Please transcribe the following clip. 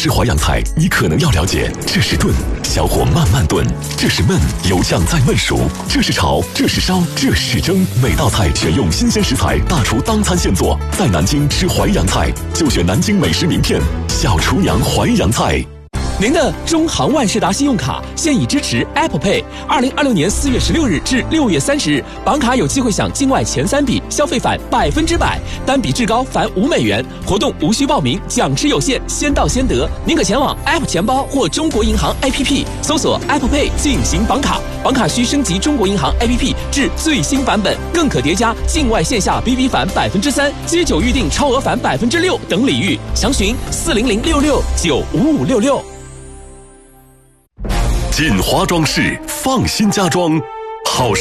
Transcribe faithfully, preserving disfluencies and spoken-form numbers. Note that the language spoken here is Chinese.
吃淮扬菜，你可能要了解，这是炖，小火慢慢炖；这是焖，油酱再焖熟；这是炒，这是烧，这是蒸。每道菜选用新鲜食材，大厨当餐现做。在南京吃淮扬菜，就选南京美食名片小厨娘淮扬菜。 您的中航万事达信用卡现已支持 Apple Pay。二零二六年四月十六日至六月三十日，绑卡有机会享境外前三笔消费返百分之百，单笔至高返五美元。活动无需报名，奖池有限，先到先得。您可前往 App 钱包或中国银行 A P P 搜索 Apple Pay 进行绑卡，绑卡需升级中国银行 A P P 至最新版本，更可叠加境外线下 B B 返百分之三、街酒预订超额返百分之六等礼遇。详询四零零六六九五五六六。 锦华装饰，放心家装，